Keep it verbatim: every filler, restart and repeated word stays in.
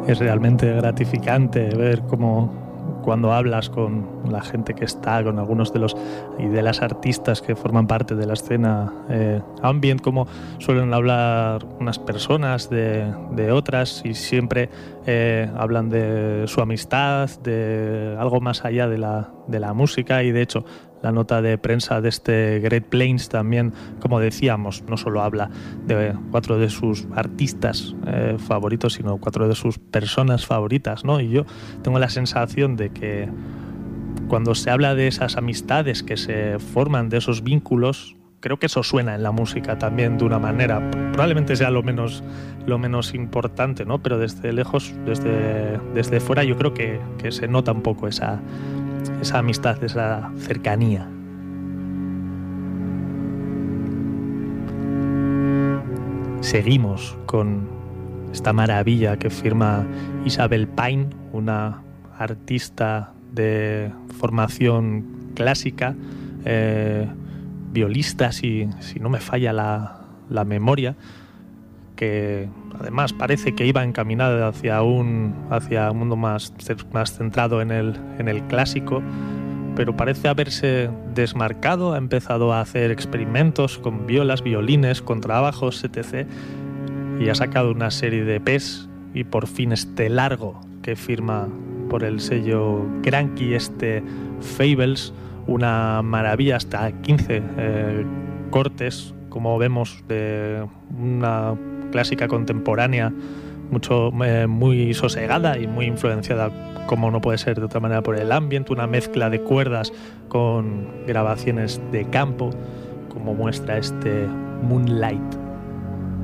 Es realmente gratificante ver cómo cuando hablas con la gente que está, con algunos de los y de las artistas que forman parte de la escena eh, ambient, como suelen hablar unas personas de, de otras y siempre eh, hablan de su amistad, de algo más allá de la, de la música. Y de hecho la nota de prensa de este Great Plains también, como decíamos, no solo habla de cuatro de sus artistas eh, favoritos, sino cuatro de sus personas favoritas, ¿no? Y yo tengo la sensación de que cuando se habla de esas amistades que se forman, de esos vínculos, creo que eso suena en la música también de una manera, probablemente sea lo menos, lo menos importante, ¿no? Pero desde lejos, desde, desde fuera, yo creo que, que se nota un poco esa, esa amistad, esa cercanía. Seguimos con esta maravilla que firma Isabel Pine, una artista de formación clásica, eh, violista, si, si no me falla la, la memoria, que además parece que iba encaminada hacia un, hacia un mundo más, más centrado en el, en el clásico, pero parece haberse desmarcado, ha empezado a hacer experimentos con violas, violines, contrabajos, etcétera, y ha sacado una serie de E Pes, y por fin este largo que firma por el sello Cranky, este Fables, una maravilla, hasta quince eh, cortes, como vemos, de una clásica contemporánea mucho eh, muy sosegada y muy influenciada, como no puede ser de otra manera, por el ambiente, una mezcla de cuerdas con grabaciones de campo, como muestra este Moonlight.